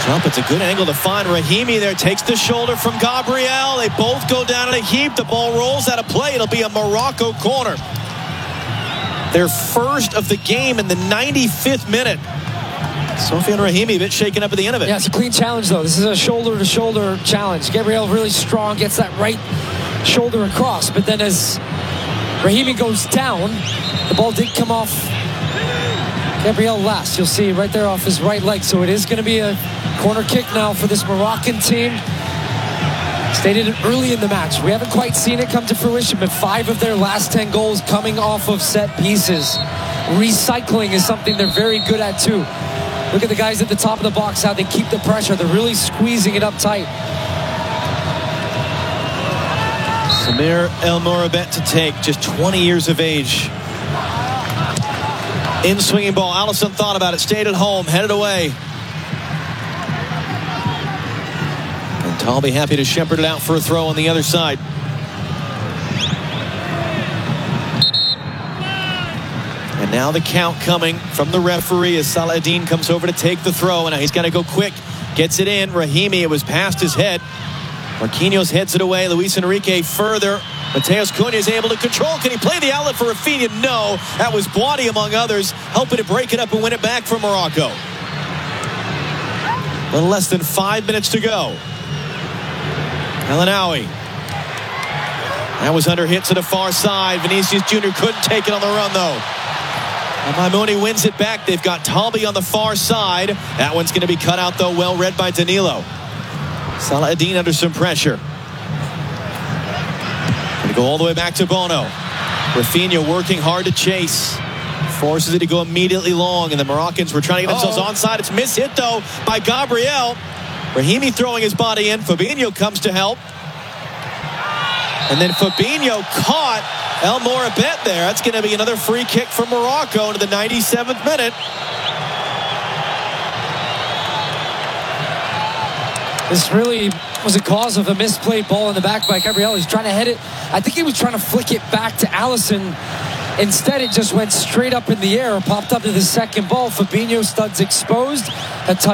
Up, it's a good angle to find Rahimi there. Takes the shoulder from Gabriel. They both go down in a heap. The ball rolls out of play. It'll be a Morocco corner. Their first of the game in the 95th minute. Sofiane Rahimi a bit shaken up at the end of it. Yeah, it's a clean challenge, though. This is a shoulder-to-shoulder challenge. Gabriel really strong, gets that right shoulder across. But then as Rahimi goes down, the ball did come off Gabriel last. You'll see right there off his right leg. So it is going to be a corner kick now for this Moroccan team. Stated it early in the match. We haven't quite seen it come to fruition, but 5 of their last 10 goals coming off of set pieces. Recycling is something they're very good at too. Look at the guys at the top of the box, how they keep the pressure. They're really squeezing it up tight. Samir El Morabet to take, just 20 years of age. In swinging ball. Allison thought about it, stayed at home, headed away. And Talby happy to shepherd it out for a throw on the other side. And now the count coming from the referee as Saladin comes over to take the throw. And now he's got to go quick. Gets it in. Rahimi, it was past his head. Marquinhos heads it away. Luis Enrique further. Mateus Cunha is able to control. Can he play the outlet for Rafinha? No. That was Boadi, among others, helping to break it up and win it back for Morocco. A little less than 5 minutes to go. El-Ainaoui. That was under hit to the far side. Vinicius Jr. couldn't take it on the run, though. And Maimouni wins it back. They've got Talby on the far side. That one's going to be cut out, though. Well read by Danilo. Saladin under some pressure. Going to go all the way back to Bono. Rafinha working hard to chase. Forces it to go immediately long. And the Moroccans were trying to get themselves onside. It's mishit, though, by Gabriel. Rahimi throwing his body in. Fabinho comes to help. And then Fabinho caught El Morabet there. That's going to be another free kick for Morocco into the 97th minute. This really was a cause of a misplayed ball in the back by Gabriel. He's trying to head it. I think he was trying to flick it back to Allison. Instead, it just went straight up in the air, popped up to the second ball. Fabinho studs exposed. A touch